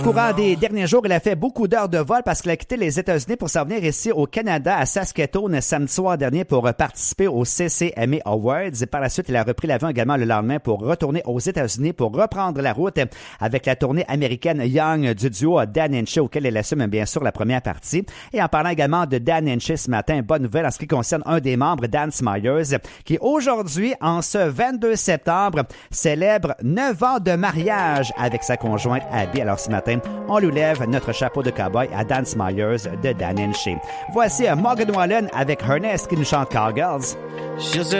Au courant des derniers jours, il a fait beaucoup d'heures de vol parce qu'il a quitté les États-Unis pour s'en venir ici au Canada, à Saskatoon, samedi soir dernier pour participer au CCMA Awards. Et par la suite, il a repris l'avion également le lendemain pour retourner aux États-Unis pour reprendre la route avec la tournée américaine Young du duo Dan Hinchey, auquel il assume bien sûr la première partie. Et en parlant également de Dan Hinchey ce matin, bonne nouvelle en ce qui concerne un des membres, Dan Myers, qui aujourd'hui, en ce 22 septembre, célèbre 9 ans de mariage avec sa conjointe Abby. Alors ce matin, on lui lève notre chapeau de cowboy à Dan Myers de Dan Hinchey. Voici Morgan Wallen avec Ernest qui nous chante Cowgirls.